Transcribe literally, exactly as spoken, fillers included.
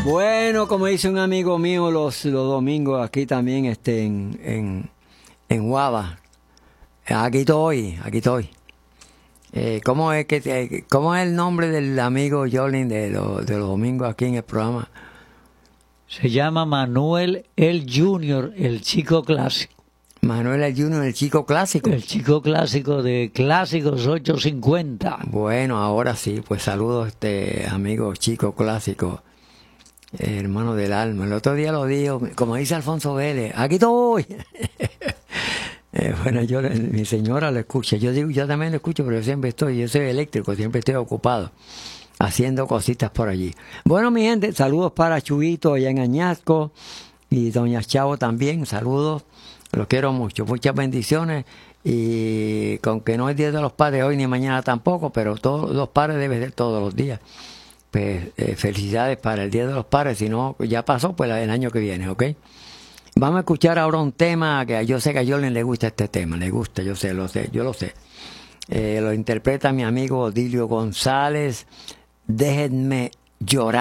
Bueno, como dice un amigo mío, los, los domingos aquí también este, en, en, en Guava. Aquí estoy, aquí estoy. Eh, ¿cómo, es que te, ¿Cómo es el nombre del amigo Jolin de, lo, de los domingos aquí en el programa? Se llama Manuel el Junior, el chico clásico. Manuel el Junior, el chico clásico. El chico clásico de Clásicos ochocientos cincuenta. Bueno, ahora sí, pues saludos este amigo chico clásico, eh, hermano del alma. El otro día lo dijo, como dice Alfonso Vélez, aquí estoy. eh, bueno, yo, mi señora lo escucha, yo digo, yo también lo escucho, pero yo siempre estoy, yo soy eléctrico, siempre estoy ocupado, haciendo cositas por allí. Bueno, mi gente, saludos para Chuito allá en Añasco, y doña Chavo también, saludos. Los quiero mucho, muchas bendiciones, y con que no es Día de los Padres hoy ni mañana tampoco, pero todos los padres deben ser todos los días. Pues eh, felicidades para el Día de los Padres, si no ya pasó, pues el año que viene, ¿ok? Vamos a escuchar ahora un tema que yo sé que a Jolin le gusta este tema, le gusta, yo sé, lo sé, yo lo sé. Eh, lo interpreta mi amigo Odilio González, Déjenme llorar.